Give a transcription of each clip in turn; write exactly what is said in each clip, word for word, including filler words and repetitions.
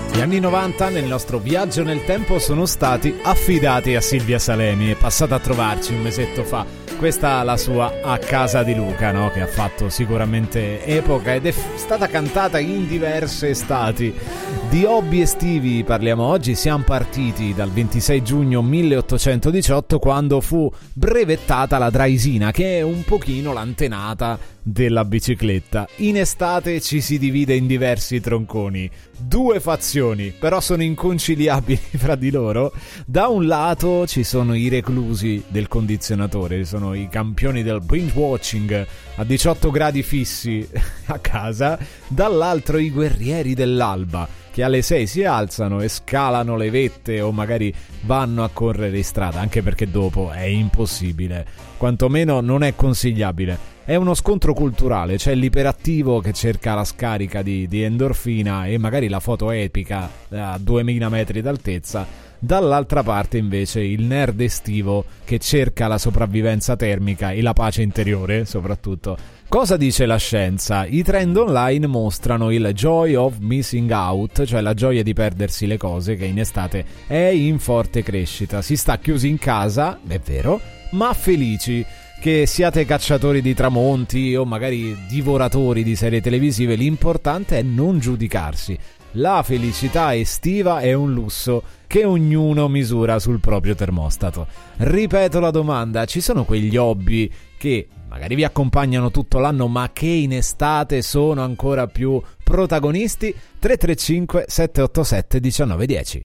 Gli anni novanta nel nostro viaggio nel tempo sono stati affidati a Silvia Salemi, è passata a trovarci un mesetto fa. Questa è la sua A casa di Luca, no? Che ha fatto sicuramente epoca ed è f- stata cantata in diverse estati. Di hobby estivi parliamo oggi. Siamo partiti dal ventisei giugno milleottocentodiciotto, quando fu brevettata la Draisina, che è un pochino l'antenata della bicicletta. In estate ci si divide in diversi tronconi, due fazioni, però sono inconciliabili fra di loro. Da un lato ci sono i reclusi del condizionatore, sono i campioni del binge watching a diciotto gradi fissi a casa, dall'altro i guerrieri dell'alba, che alle sei si alzano e scalano le vette o magari vanno a correre in strada, anche perché dopo è impossibile, quantomeno non è consigliabile. È uno scontro culturale, c'è l'iperattivo che cerca la scarica di, di endorfina e magari la foto epica a duemila metri d'altezza, dall'altra parte invece il nerd estivo che cerca la sopravvivenza termica e la pace interiore soprattutto. Cosa dice la scienza? I trend online mostrano il joy of missing out, cioè la gioia di perdersi le cose, che in estate è in forte crescita. Si sta chiusi in casa, è vero, ma felici. Che siate cacciatori di tramonti o magari divoratori di serie televisive, l'importante è non giudicarsi. La felicità estiva è un lusso che ognuno misura sul proprio termostato. Ripeto la domanda: ci sono quegli hobby che magari vi accompagnano tutto l'anno ma che in estate sono ancora più protagonisti? tre tre cinque sette otto sette uno nove uno zero.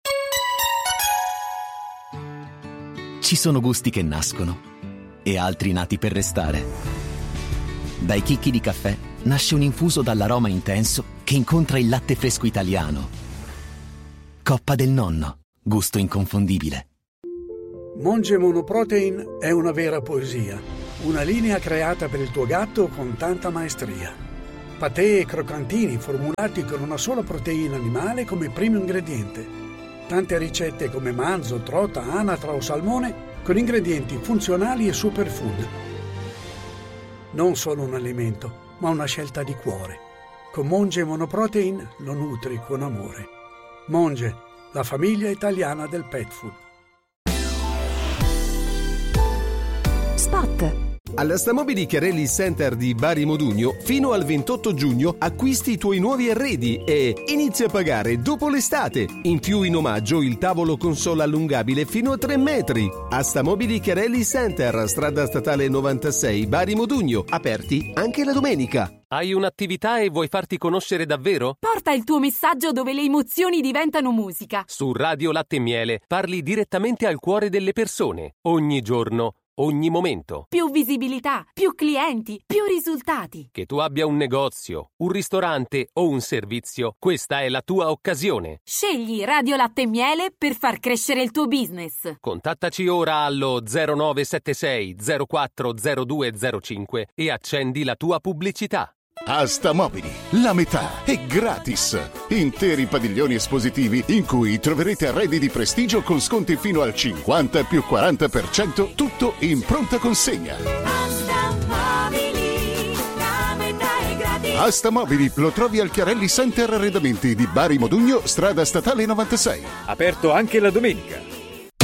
Ci sono gusti che nascono e altri nati per restare. Dai chicchi di caffè nasce un infuso dall'aroma intenso che incontra il latte fresco italiano. Coppa del nonno, gusto inconfondibile. Monge Monoprotein è una vera poesia, una linea creata per il tuo gatto con tanta maestria. Patè e croccantini formulati con una sola proteina animale come primo ingrediente. Tante ricette come manzo, trota, anatra o salmone con ingredienti funzionali e superfood. Non solo un alimento, ma una scelta di cuore. Con Monge Monoprotein lo nutri con amore. Monge, la famiglia italiana del pet food. Spot. Alla Stamobili Chiarelli Center di Bari Modugno, fino al ventotto giugno acquisti i tuoi nuovi arredi e inizia a pagare dopo l'estate. In più, in omaggio, il tavolo console allungabile fino a tre metri. A Stamobili Chiarelli Center, strada statale novantasei, Bari Modugno, aperti anche la domenica. Hai un'attività e vuoi farti conoscere davvero? Porta il tuo messaggio dove le emozioni diventano musica. Su Radio Latte e Miele parli direttamente al cuore delle persone, ogni giorno, ogni momento. Più visibilità, più clienti, più risultati. Che tu abbia un negozio, un ristorante o un servizio, questa è la tua occasione. Scegli Radio Latte e Miele per far crescere il tuo business. Contattaci ora allo zero nove sette sei zero quattro zero due zero cinque e accendi la tua pubblicità. Asta Mobili, la metà è gratis. Interi padiglioni espositivi in cui troverete arredi di prestigio con sconti fino al cinquanta più quaranta per cento, tutto in pronta consegna. Asta Mobili, la metà è gratis. Asta Mobili lo trovi al Chiarelli Center Arredamenti di Bari Modugno, strada statale novantasei. Aperto anche la domenica.